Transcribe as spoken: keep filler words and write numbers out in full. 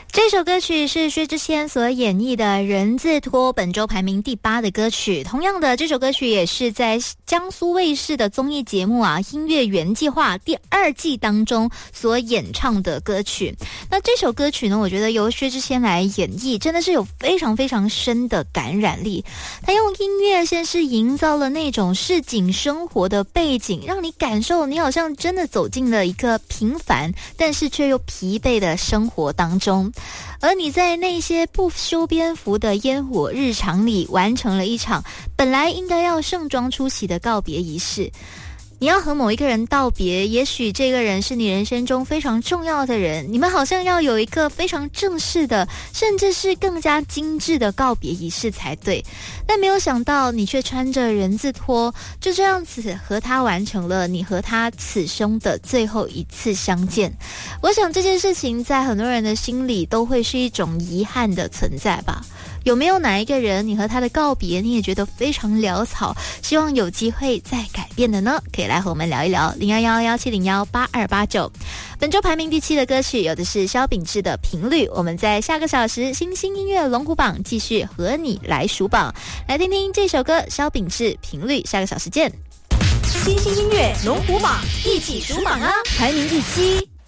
这首歌曲是薛之谦所演绎的《人字拖》，本周排名第八的歌曲。同样的，这首歌曲也是在江苏卫视的综艺节目啊《音乐原计划》第二季当中所演唱的歌曲。那这首歌曲呢，我觉得由薛之谦来演绎，真的是有非常非常深的感染力。他用音乐先是营造了那种市井生活的背景，让你感受你好像真的走进了一个平凡但是却又疲惫的生活当中。而你在那些不修边幅的烟火日常里，完成了一场本来应该要盛装出席的告别仪式。你要和某一个人道别，也许这个人是你人生中非常重要的人，你们好像要有一个非常正式的，甚至是更加精致的告别仪式才对。但没有想到你却穿着人字拖，就这样子和他完成了你和他此生的最后一次相见。我想这件事情在很多人的心里都会是一种遗憾的存在吧。有没有哪一个人你和他的告别你也觉得非常潦草，希望有机会再改变的呢？可以来和我们聊一聊。零幺幺幺七零幺八二八九。本周排名第七的歌曲有的是萧秉治的频率。我们在下个小时新兴音乐龙虎榜继续和你来数榜，来听听这首歌萧秉治频率。下个小时见。 新兴音乐龙虎榜，一起数榜啊！排名第七。